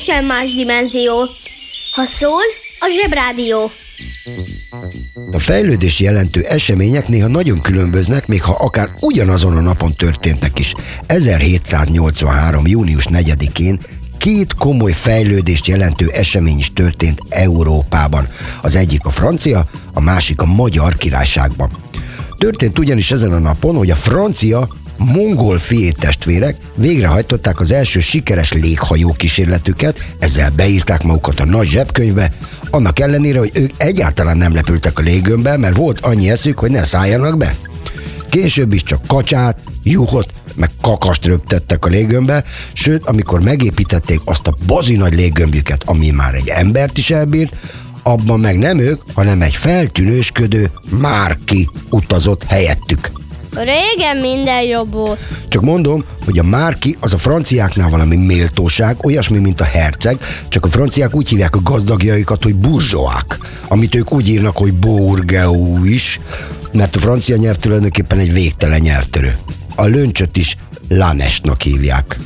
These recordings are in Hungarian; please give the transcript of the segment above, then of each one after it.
teljesen más dimenzió. Ha szól, a Zsebrádió. A fejlődés jelentő események néha nagyon különböznek, még ha akár ugyanazon a napon történtek is. 1783. június 4-én két komoly fejlődést jelentő esemény is történt Európában. Az egyik a francia, a másik a Magyar Királyságban. Történt ugyanis ezen a napon, hogy a francia Montgolfier testvérek végrehajtották az első sikeres léghajó kísérletüket, ezzel beírták magukat a nagy zsebkönyvbe, annak ellenére, hogy ők egyáltalán nem repültek a légőrbe, mert volt annyi eszük, hogy ne szálljanak be. Később is csak kacsát, juhot, meg kakast röptettek a légőrbe, sőt, amikor megépítették azt a bazinagy léggömbjüket, ami már egy embert is elbírt, abban meg nem ők, hanem egy feltűnősködő Marquis utazott helyettük. Régen minden jobb volt. Csak mondom, hogy a Marquis az a franciáknál valami méltóság, olyasmi, mint a herceg, csak a franciák úgy hívják a gazdagjaikat, hogy burzsóák, amit ők úgy írnak, hogy bourgeois is, mert a francia nyelv tulajdonképpen egy végtelen nyelvtörő. A löncsöt is Lanesnak hívják.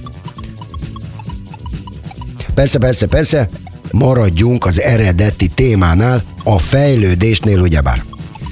Persze, maradjunk az eredeti témánál, a fejlődésnél ugyebár.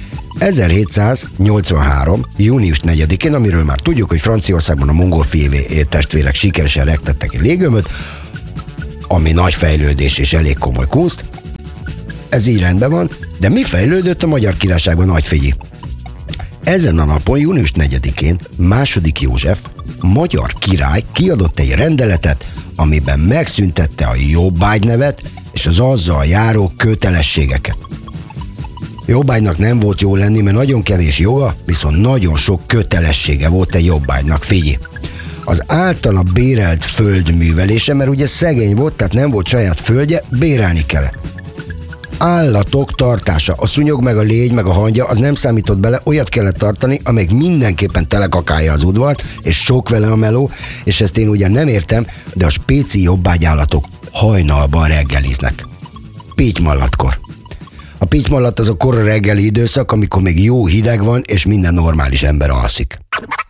1783. június 4-én, amiről már tudjuk, hogy Franciaországban a Montgolfier testvérek sikeresen reptettek egy légőröt, ami nagy fejlődés és elég komoly kunst. Ez így rendben van, de mi fejlődött a Magyar Királyságban, nagy figyelj? Ezen a napon, június 4-én II. József, magyar király kiadott egy rendeletet, amiben megszüntette a jobbágynevet és az azzal járó kötelességeket. Jobbágynak nem volt jó lenni, mert nagyon kevés joga, viszont nagyon sok kötelessége volt egy jobbágynak, figyelj. Az általa bérelt föld művelése, mert ugye szegény volt, tehát nem volt saját földje, bérelni kellett. Állatok tartása, a szúnyog, meg a légy, meg a hangya, az nem számított bele, olyat kellett tartani, amelyik mindenképpen telekakálja az udvart, és sok vele a meló, és ezt én ugyan nem értem, de a spéci jobbágyállatok hajnalban reggeliznek. Pitymallatkor. A pitymallat az a kora reggeli időszak, amikor még jó hideg van, és minden normális ember alszik.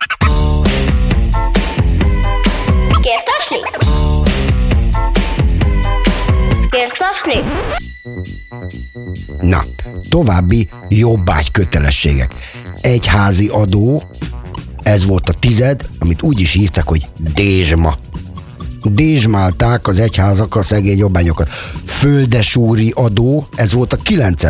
Kérdasni? Na, további jobbágy kötelességek. Egyházi adó, ez volt a 10, amit úgy is hívták, hogy dézsma. Dézsmálták az egyházak a szegény jobbányokat. Földesúri adó, ez volt a 9.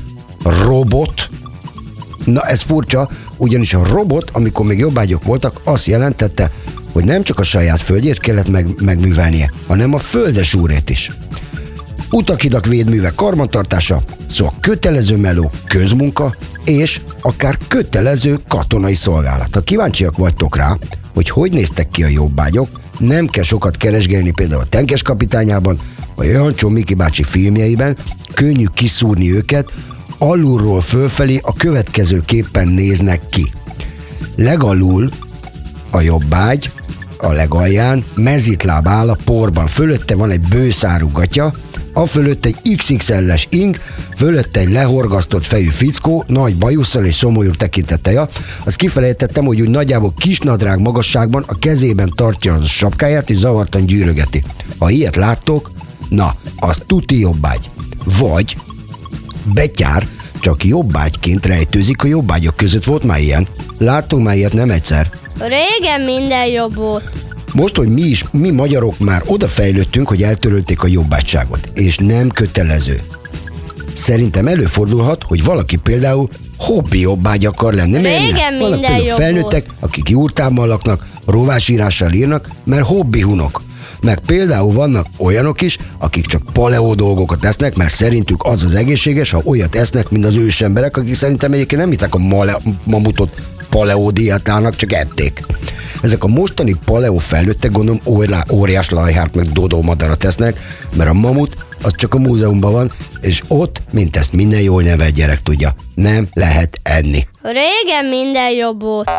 Robot, na ez furcsa, ugyanis a robot, amikor még jobbágyok voltak, azt jelentette, hogy nem csak a saját földjét kellett megművelnie, hanem a földesúrét is. Utak-hidak védművek karbantartása, szóval kötelező meló, közmunka, és akár kötelező katonai szolgálat. Ha kíváncsiak vagytok rá, hogy néztek ki a jobbágyok, nem kell sokat keresgélni például a Tenkes kapitányában, vagy a Jancsó Miki bácsi filmjeiben, könnyű kiszúrni őket, alulról fölfelé a következőképpen néznek ki. Legalul a jobbágy, a legalján mezitláb áll a porban, fölötte van egy bőszárú gatya, a fölött egy XXL-es ing, fölött egy lehorgasztott fejű fickó, nagy bajusszal és szomorú tekintettel. Azt kifelejtettem, hogy úgy nagyjából kisnadrág magasságban a kezében tartja a sapkáját és zavartan gyűrögeti. Ha ilyet láttok, na, az tuti jobbágy. Vagy betyár, csak jobbágyként rejtőzik a jobbágyok között. Volt már ilyen? Láttunk már ilyet nem egyszer. Régen minden jobb volt. Most, hogy mi magyarok már odafejlődtünk, hogy eltörölték a jobbágyságot, és nem kötelező. Szerintem előfordulhat, hogy valaki például hobbi jobbágy akar lenni. Régen minden jobb felnőttek, akik jurtában laknak, rovásírással írnak, mert hobbi hunok. Meg például vannak olyanok is, akik csak paleó dolgokat esznek, mert szerintük az az egészséges, ha olyat esznek, mint az ősemberek, akik szerintem egyébként nem hittek a mamutot paleó diétának, csak ették. Ezek a mostani paleó felnőttek, gondolom, óriás lajhárt meg dodómadarat tesznek, mert a mamut az csak a múzeumban van, és ott, mint ezt minden jól nevelt gyerek tudja, nem lehet enni. Régen minden jobb volt.